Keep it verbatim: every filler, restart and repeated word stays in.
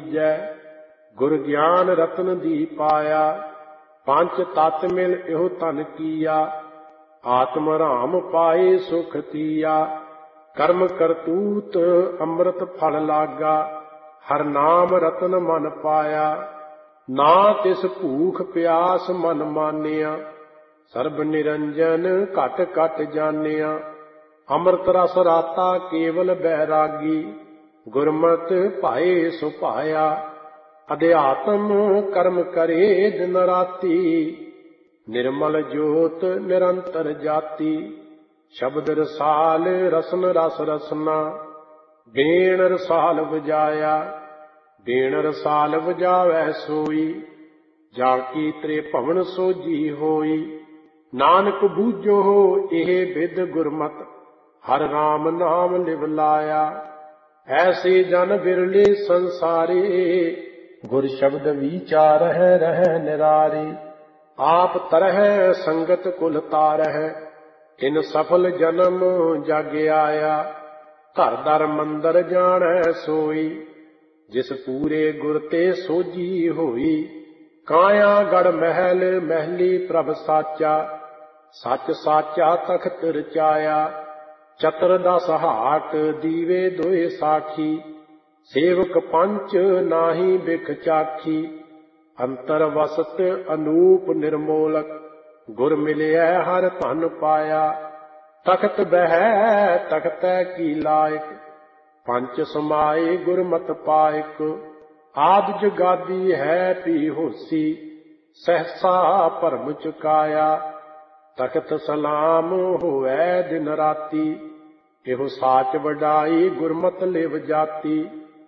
ਦੀਜੈ। ਗੁਰ ਗਿਆਨ ਰਤਨ ਦੀ ਪਾਇਆ, ਪੰਜ ਤਤ ਮਿਲ ਇਹੋ ਧਨ ਕੀਆ। ਆਤਮ ਰਾਮ ਪਾਏ ਸੁਖ ਤੀਆ, ਕਰਮ ਕਰਤੂਤ ਅੰਮ੍ਰਿਤ ਫਲ ਲਾਗਾ। ਹਰ ਨਾਮ ਰਤਨ ਮਨ ਪਾਇਆ, ਨਾ ਤਿਸ ਭੂਖ ਪਿਆਸ ਮਨ ਮਾਨਿਆ। ਸਰਬ ਨਿਰੰਜਨ ਘਟ ਘਟ ਜਾਣਿਆ, ਅੰਮ੍ਰਿਤ ਰਸ ਰਾਤਾ ਕੇਵਲ ਬੈਰਾਗੀ। ਗੁਰਮਤਿ ਭਾਏ ਸੋ ਭਾਇਆ, ਅਧਿਆਤਮ ਕਰਮ ਕਰੇ ਦਿਨ ਰਾਤੀ। ਨਿਰਮਲ ਜੋਤ ਨਿਰੰਤਰ ਜਾਤੀ, ਸ਼ਬਦ ਰਸਾਲ ਰਸਨ ਰਸ ਰਸਨਾ। ਬੇਣ ਰਸਾਲ ਵਜਾਇਆ, ਬੇਣ ਰਸਾਲ ਵਜਾਵੈ ਸੋਈ। ਜਾ ਕੀ ਤ੍ਰੇ ਭਵਨ ਸੋਝੀ ਹੋਈ, ਨਾਨਕ ਬੂਝੋ ਇਹ ਬਿਦ ਗੁਰਮਤਿ। ਹਰ ਰਾਮ ਨਾਮ ਲਿਵ ਲਾਇਆ, ਐਸੇ ਜਨ ਬਿਰਲੇ ਸੰਸਾਰੇ। ਗੁਰ ਸ਼ਬਦ ਵਿਚਾਰਹਿ ਰਹਿ ਨਿਰਾਰੇ, ਆਪ ਤਰਹਿ ਸੰਗਤ ਕੁਲ ਤਾਰਹਿ। ਤਿਨ ਸਫਲ ਜਨਮ ਜਗ ਆਇਆ, ਘਰ ਦਰ ਮੰਦਰ ਜਾਣੈ ਸੋਈ। ਜਿਸ ਪੂਰੇ ਗੁਰ ਤੇ ਸੋਝੀ ਹੋਈ, ਕਾਇਆ ਗੜ ਮਹਿਲ ਮਹਿਲੀ ਪ੍ਰਭ ਸਾਚਾ। ਸੱਚ ਸਾਚਾ ਤਖਤ ਰਚਾਇਆ, ਚਤਰ ਦਸ ਹਾਟ ਦੀਵੇ ਦੋਏ ਸਾਖੀ। ਸੇਵਕ ਪੰਚ ਨਾਹੀ ਬਿਖ ਚਾਖੀ, ਅੰਤਰ ਵਸਤ ਅਨੂਪ ਨਿਰਮੋਲਕ। ਗੁਰ ਮਿਲਿਆ ਹਰ ਧਨ ਪਾਇਆ, ਤਖਤ ਬਹਿ ਤਖਤੈ ਕੀ ਲਾਇਕ। ਪੰਚ ਸਮਾਏ ਗੁਰਮਤਿ ਪਾਇਕ, ਆਦਿ ਜੁਗਾਦੀ ਹੈ ਪੀ ਹੋਸੀ। ਸਹਸਾ ਭਰਮ ਚੁਕਾਇਆ, ਤਖਤ ਸਲਾਮ ਹੋਵੈ ਦਿਨ ਰਾਤੀ। ਇਹੋ ਸਾਚ ਵਡਾਈ ਗੁਰਮਤਿ ਲਿਵ ਜਾਤੀ।